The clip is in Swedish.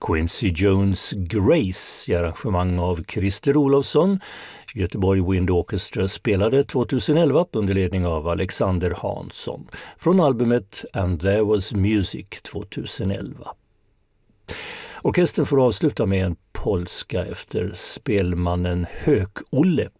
Quincy Jones Grace i arrangemang av Christer Olofsson. Göteborg Wind Orchestra spelade 2011 under ledning av Alexander Hansson från albumet And There Was Music 2011. Orkestern får avsluta med en polska efter spelmannen Höök-Olle.